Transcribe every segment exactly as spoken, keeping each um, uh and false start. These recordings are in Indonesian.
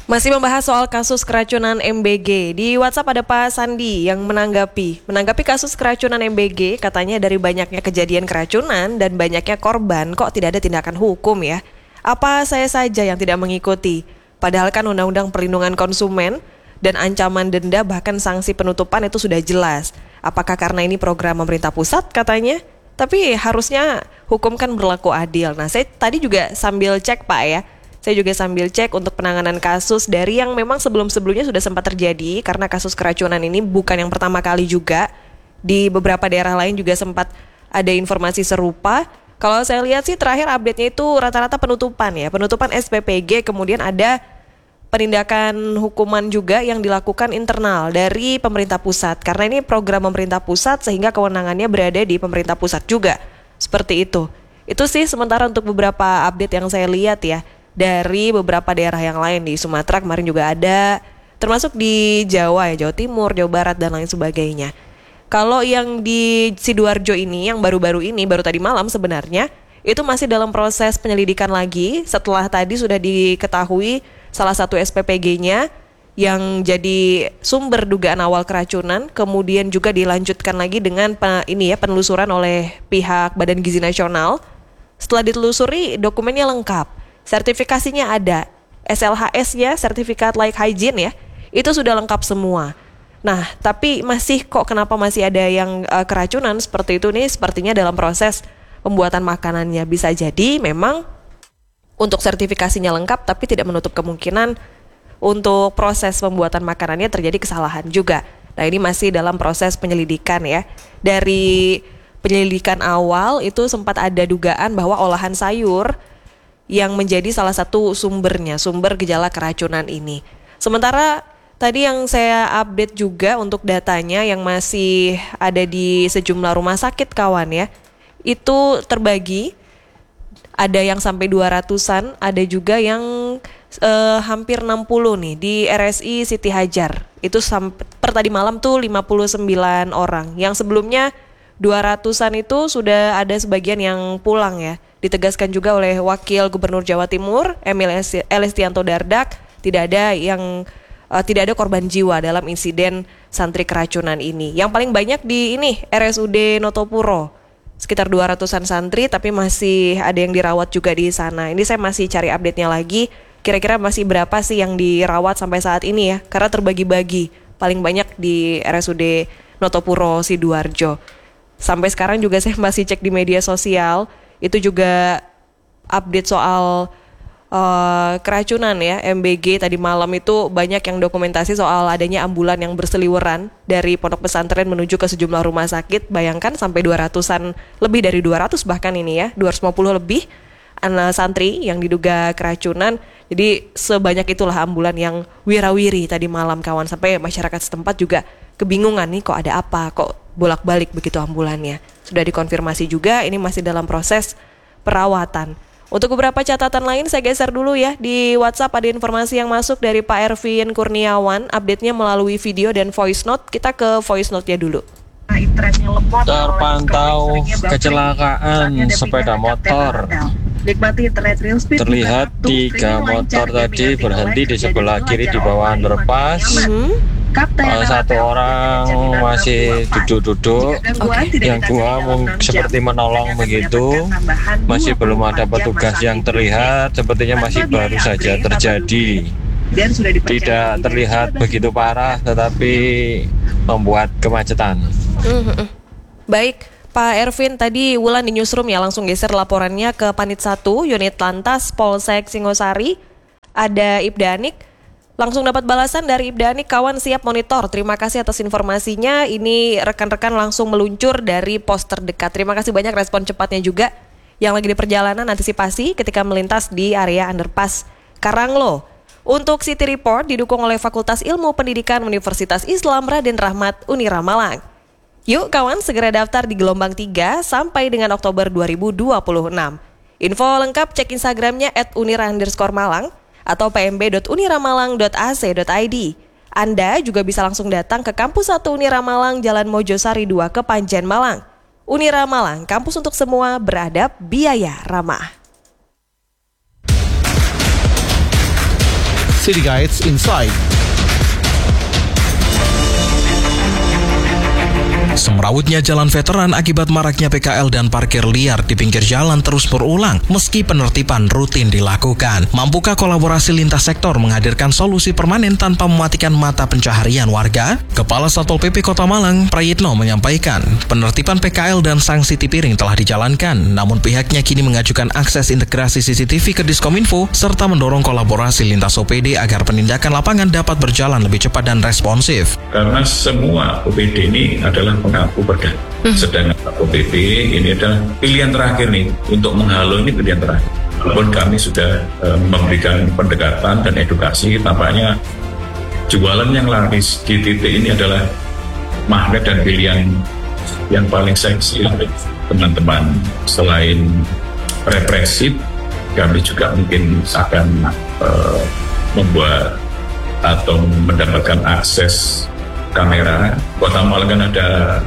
Masih membahas soal kasus keracunan M B G. Di WhatsApp ada Pak Sandi yang menanggapi. Menanggapi kasus keracunan M B G, katanya dari banyaknya kejadian keracunan dan banyaknya korban, kok tidak ada tindakan hukum ya? Apa saya saja yang tidak mengikuti? Padahal kan Undang-Undang Perlindungan Konsumen dan ancaman denda bahkan sanksi penutupan itu sudah jelas. Apakah karena ini program pemerintah pusat katanya? Tapi harusnya hukum kan berlaku adil. Nah, saya tadi juga sambil cek Pak ya. Saya juga sambil cek untuk penanganan kasus dari yang memang sebelum-sebelumnya sudah sempat terjadi, karena kasus keracunan ini bukan yang pertama kali juga. Di beberapa daerah lain juga sempat ada informasi serupa. Kalau saya lihat sih terakhir update-nya itu rata-rata penutupan ya, penutupan S P P G, kemudian ada penindakan hukuman juga yang dilakukan internal dari pemerintah pusat. Karena ini program pemerintah pusat sehingga kewenangannya berada di pemerintah pusat juga. Seperti itu. Itu sih sementara untuk beberapa update yang saya lihat ya. Dari beberapa daerah yang lain, di Sumatera kemarin juga ada, termasuk di Jawa ya, Jawa Timur, Jawa Barat dan lain sebagainya. Kalau yang di Sidoarjo ini, yang baru-baru ini, baru tadi malam sebenarnya, itu masih dalam proses penyelidikan lagi setelah tadi sudah diketahui salah satu S P P G-nya yang jadi sumber dugaan awal keracunan, kemudian juga dilanjutkan lagi dengan ini ya penelusuran oleh pihak Badan Gizi Nasional. Setelah ditelusuri, dokumennya lengkap. Sertifikasinya ada, S L H S-nya, sertifikat like hygiene ya, itu sudah lengkap semua. Nah, tapi masih kok kenapa masih ada yang uh, keracunan seperti itu nih, sepertinya dalam proses pembuatan makanannya. Bisa jadi memang untuk sertifikasinya lengkap, tapi tidak menutup kemungkinan untuk proses pembuatan makanannya terjadi kesalahan juga. Nah, ini masih dalam proses penyelidikan ya. Dari penyelidikan awal itu sempat ada dugaan bahwa olahan sayur yang menjadi salah satu sumbernya, sumber gejala keracunan ini. Sementara tadi yang saya update juga untuk datanya yang masih ada di sejumlah rumah sakit kawan ya, itu terbagi, ada yang sampai dua ratusan, ada juga yang eh, hampir enam puluh nih di R S I Siti Hajar. Itu sampai per tadi malam tuh lima puluh sembilan orang. Yang sebelumnya dua ratusan itu sudah ada sebagian yang pulang ya. Ditegaskan juga oleh Wakil Gubernur Jawa Timur Emil Elestianto Dardak, tidak ada yang uh, tidak ada korban jiwa dalam insiden santri keracunan ini. Yang paling banyak di ini R S U D Notopuro, sekitar dua ratusan santri, tapi masih ada yang dirawat juga di sana. Ini saya masih cari update-nya lagi, kira-kira masih berapa sih yang dirawat sampai saat ini ya, karena terbagi-bagi. Paling banyak di R S U D Notopuro Sidoarjo. Sampai sekarang juga saya masih cek di media sosial, itu juga update soal uh, keracunan ya, M B G tadi malam itu banyak yang dokumentasi soal adanya ambulan yang berseliweran dari pondok pesantren menuju ke sejumlah rumah sakit. Bayangkan sampai dua ratusan, lebih dari dua ratus bahkan ini ya, dua ratus lima puluh lebih anak santri yang diduga keracunan. Jadi sebanyak itulah ambulan yang wirawiri tadi malam kawan, sampai masyarakat setempat juga kebingungan nih, kok ada apa, kok bolak-balik begitu ambulannya. Sudah dikonfirmasi juga, ini masih dalam proses perawatan. Untuk beberapa catatan lain saya geser dulu ya. Di WhatsApp ada informasi yang masuk dari Pak Ervin Kurniawan, update-nya melalui video dan voice note. Kita ke voice note-nya dulu. Terpantau kecelakaan sepeda motor. Terlihat tiga motor tadi berhenti di sebelah kiri di bawah underpass. Mm-hmm. Uh, satu orang masih duduk-duduk, okay. Yang dua seperti menolong begitu. Masih belum ada petugas yang terlihat, sepertinya masih baru saja terjadi. Tidak terlihat begitu parah, tetapi membuat kemacetan. Mm-hmm. Baik, Pak Ervin, tadi Wulan di Newsroom ya, langsung geser laporannya ke Panit satu, Unit Lantas, Polsek Singosari. Ada Ibda Anik. Langsung dapat balasan dari Ibda Anik, kawan siap monitor. Terima kasih atas informasinya. Ini rekan-rekan langsung meluncur dari pos terdekat. Terima kasih banyak respon cepatnya juga yang lagi di perjalanan antisipasi ketika melintas di area underpass Karanglo. Untuk City Report didukung oleh Fakultas Ilmu Pendidikan Universitas Islam Raden Rahmat Unira Malang. Yuk kawan, segera daftar di gelombang tiga sampai dengan Oktober dua ribu dua puluh enam. Info lengkap cek Instagramnya at unira underscore malang atau p m b dot uniramalang dot a c dot i d. Anda juga bisa langsung datang ke Kampus satu Unira Malang, Jalan Mojosari dua, Kepanjen, Malang. Unira Malang, kampus untuk semua, beradab, biaya ramah. City Guides Insight. Semrawutnya jalan veteran akibat maraknya P K L dan parkir liar di pinggir jalan terus berulang meski penertiban rutin dilakukan. Mampukah kolaborasi lintas sektor menghadirkan solusi permanen tanpa mematikan mata pencaharian warga? Kepala Satpol P P Kota Malang, Prayitno, menyampaikan penertiban P K L dan sanksi tipiring telah dijalankan, namun pihaknya kini mengajukan akses integrasi C C T V ke Diskominfo serta mendorong kolaborasi lintas O P D agar penindakan lapangan dapat berjalan lebih cepat dan responsif. Karena semua O P D ini adalah mengaku berdan. Hmm. Sedangkan O P D ini adalah pilihan terakhir nih untuk menghalau, ini pilihan terakhir. Walaupun kami sudah uh, memberikan pendekatan dan edukasi, tampaknya jualan yang laris di titik ini adalah magnet dan pilihan yang paling seksi untuk teman-teman. Selain represif, kami juga mungkin akan uh, membuat atau mendapatkan akses kamera. Kota Malang kan ada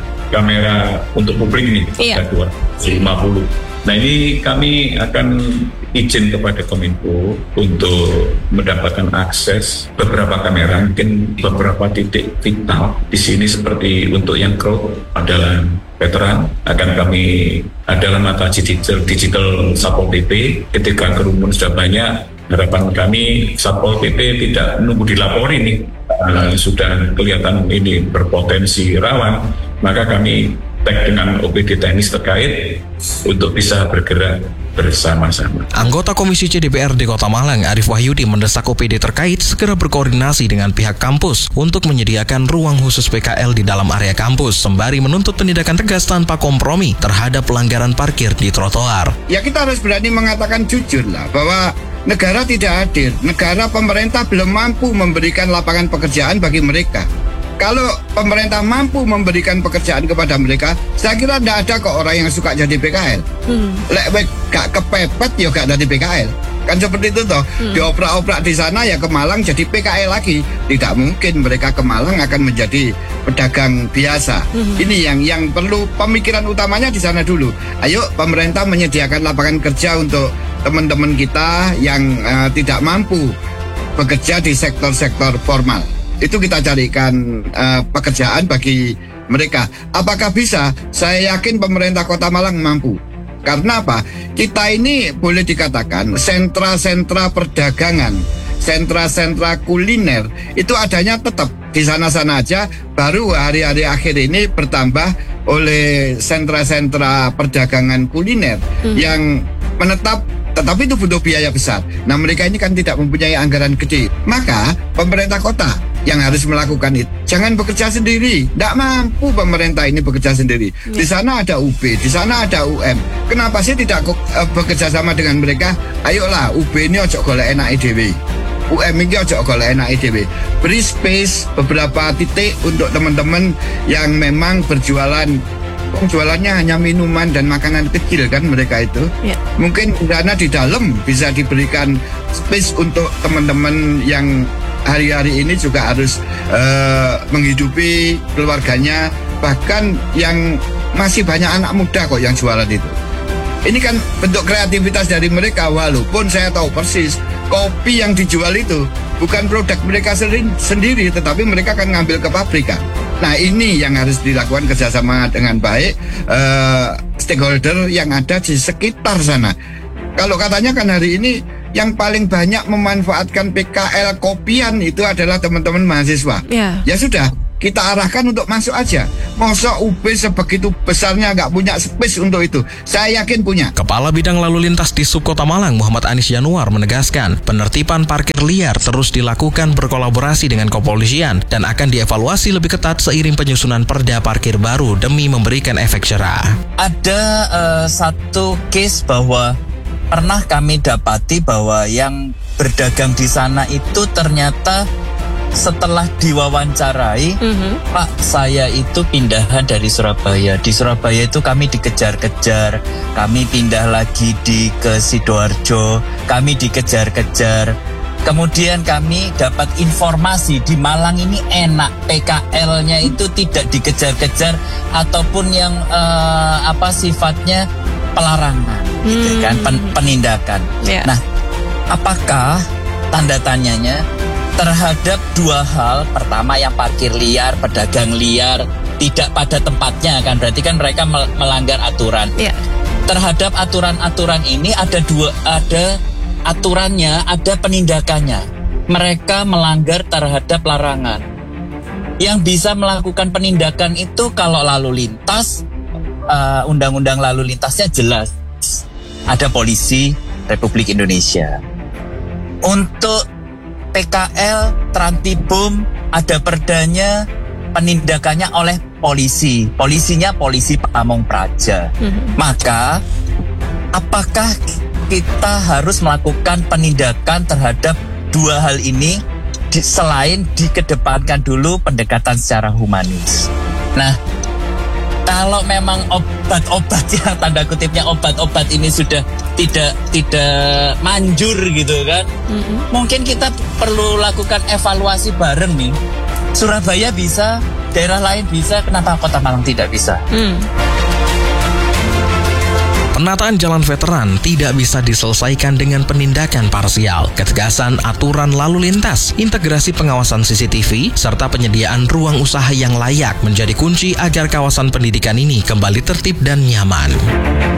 kamera untuk publik nih, iya. Ada dua ratus lima puluh. Nah ini kami akan izin kepada Kominfo untuk mendapatkan akses beberapa kamera, mungkin beberapa titik vital di sini seperti untuk yang crowd adalah veteran, akan kami adalah mata digital digital Satpol P P. Ketika kerumun sudah banyak, harapan kami Satpol P P tidak nunggu dilapori nih. Uh, sudah kelihatan ini berpotensi rawan, maka kami tag dengan O P D teknis terkait untuk bisa bergerak bersama-sama. Anggota Komisi C D P R D Kota Malang, Arif Wahyudi, mendesak O P D terkait segera berkoordinasi dengan pihak kampus untuk menyediakan ruang khusus P K L di dalam area kampus, sembari menuntut penindakan tegas tanpa kompromi terhadap pelanggaran parkir di trotoar. Ya kita harus berani mengatakan jujur lah bahwa negara tidak hadir, negara pemerintah belum mampu memberikan lapangan pekerjaan bagi mereka. Kalau pemerintah mampu memberikan pekerjaan kepada mereka, saya kira tidak ada kok orang yang suka jadi P K L. Hmm. Lek gak kepepet ya gak jadi P K L. Kan seperti itu toh. Hmm. Dioprak-oprak di sana ya ke Malang jadi P K L lagi. Tidak mungkin mereka ke Malang akan menjadi pedagang biasa. Hmm. Ini yang yang perlu pemikiran utamanya di sana dulu. Ayo pemerintah menyediakan lapangan kerja untuk teman-teman kita yang uh, tidak mampu bekerja di sektor-sektor formal. Itu kita carikan uh, pekerjaan bagi mereka. Apakah bisa? Saya yakin pemerintah Kota Malang mampu. Karena apa? Kita ini boleh dikatakan sentra-sentra perdagangan, sentra-sentra kuliner itu adanya tetap di sana-sana aja. Baru hari-hari akhir ini bertambah oleh sentra-sentra perdagangan kuliner hmm. yang menetap. Tetapi itu butuh biaya besar. Nah mereka ini kan tidak mempunyai anggaran gede. Maka pemerintah kota yang harus melakukan itu. Jangan bekerja sendiri. Tidak mampu pemerintah ini bekerja sendiri. Ya. Di sana ada U B, di sana ada U M. Kenapa sih tidak uh, bekerja sama dengan mereka? Ayolah U B ini ojo golek enak E D W. U M ini ojo golek enak E D W. Beri space beberapa titik untuk teman-teman yang memang berjualan. Jualannya hanya minuman dan makanan kecil kan mereka itu. Ya. Mungkin dana di dalam bisa diberikan space untuk teman-teman yang hari-hari ini juga harus uh, menghidupi keluarganya. Bahkan yang masih banyak anak muda kok yang jualan itu. Ini kan bentuk kreativitas dari mereka, walaupun saya tahu persis kopi yang dijual itu bukan produk mereka sendiri, tetapi mereka akan ngambil ke pabrikan. Nah ini yang harus dilakukan kerjasama dengan baik uh, stakeholder yang ada di sekitar sana. Kalau katanya kan hari ini yang paling banyak memanfaatkan P K L kopian itu adalah teman-teman mahasiswa. Yeah. Ya sudah, kita arahkan untuk masuk aja. Masa U B sebegitu besarnya nggak punya space untuk itu? Saya yakin punya. Kepala Bidang Lalu Lintas di Subkota Malang, Muhammad Anis Januar, menegaskan penertiban parkir liar terus dilakukan berkolaborasi dengan kepolisian dan akan dievaluasi lebih ketat seiring penyusunan perda parkir baru demi memberikan efek jerah. Ada uh, satu case bahwa pernah kami dapati bahwa yang berdagang di sana itu ternyata setelah diwawancarai, mm-hmm. Pak, saya itu pindahan dari Surabaya. Di Surabaya itu kami dikejar-kejar, kami pindah lagi di ke Sidoarjo, kami dikejar-kejar. Kemudian kami dapat informasi di Malang ini enak, P K L-nya itu tidak dikejar-kejar ataupun yang uh, apa sifatnya pelarangan, mm-hmm. gitu kan, pen- penindakan. Yeah. Nah, apakah tanda tanyanya terhadap dua hal. Pertama yang parkir liar, pedagang liar, tidak pada tempatnya kan, berarti kan mereka melanggar aturan. Yeah. Terhadap aturan-aturan ini ada dua, ada aturannya, ada penindakannya. Mereka melanggar terhadap larangan. Yang bisa melakukan penindakan itu kalau lalu lintas, uh, undang-undang lalu lintasnya jelas. Ada polisi Republik Indonesia. Untuk P K L, Trantibum, ada perdanya, penindakannya oleh polisi. Polisinya polisi Pamong Praja. Mm-hmm. Maka, apakah kita harus melakukan penindakan terhadap dua hal ini di, selain dikedepankan dulu pendekatan secara humanis? Nah, kalau memang obat-obat yang tanda kutipnya obat-obat ini sudah tidak tidak manjur gitu kan, mm-hmm. mungkin kita perlu lakukan evaluasi bareng nih. Surabaya bisa, daerah lain bisa, kenapa Kota Malang tidak bisa? Mm. Penataan jalan veteran tidak bisa diselesaikan dengan penindakan parsial. Ketegasan aturan lalu lintas, integrasi pengawasan C C T V, serta penyediaan ruang usaha yang layak menjadi kunci agar kawasan pendidikan ini kembali tertib dan nyaman.